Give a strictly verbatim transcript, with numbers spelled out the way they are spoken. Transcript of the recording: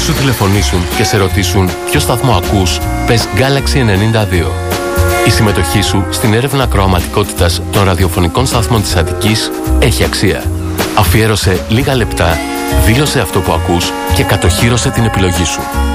σου τηλεφωνήσουν και σε ρωτήσουν ποιο σταθμό ακούς, πες Galaxy ενενήντα δύο. Η συμμετοχή σου στην έρευνα ακροαματικότητας των ραδιοφωνικών σταθμών της Αττικής έχει αξία. Αφιέρωσε λίγα λεπτά, δήλωσε αυτό που ακούς και κατοχύρωσε την επιλογή σου.